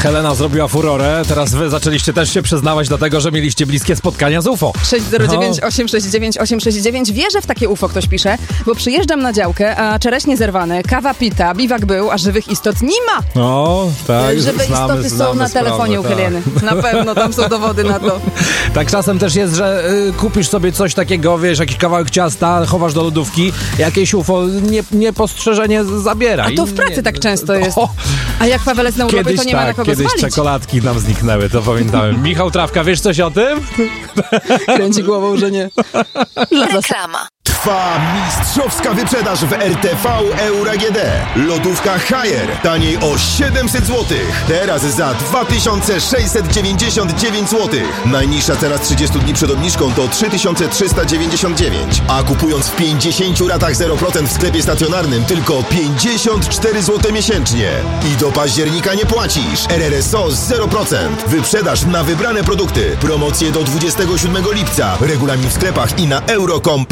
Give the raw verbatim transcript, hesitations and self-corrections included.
Helena zrobiła furorę, teraz wy zaczęliście też się przyznawać do tego, że mieliście bliskie spotkania z U F O. sześć zero dziewięć osiem sześć dziewięć osiem sześć dziewięć. Wierzę w takie U F O, ktoś pisze, bo przyjeżdżam na działkę, a czereśnie zerwane, kawa pita, biwak był, a żywych istot nie ma. O, tak. Żywe znamy, istoty są znamy na telefonie sprawę, u Heleny. Na pewno, tam są dowody na to. Tak czasem też jest, że y, kupisz sobie coś takiego, wiesz, jakiś kawałek ciasta, chowasz do lodówki, jakieś U F O nie, niepostrzeżenie zabiera. A to w pracy nie, tak często jest. O, A jak Pawelec na urlopie, kiedyś to nie tak, ma na kogo kiedyś zwalić. czekoladki nam zniknęły, to pamiętałem. Michał Trawka, wiesz coś o tym? Kręci głową, że nie. Reklama. Trwa mistrzowska wyprzedaż w R T V Euro A G D. Lodówka Haier taniej o siedemset złotych. Teraz za dwa tysiące sześćset dziewięćdziesiąt dziewięć złotych. Najniższa teraz trzydzieści dni przed obniżką to trzy tysiące trzysta dziewięćdziesiąt dziewięć. A kupując w pięćdziesięciu ratach zero procent w sklepie stacjonarnym tylko pięćdziesiąt cztery złote miesięcznie. I do października nie płacisz. R R S O zero procent. Wyprzedaż na wybrane produkty. Promocje do dwudziestego siódmego lipca. Regulamin w sklepach i na euro kropka com.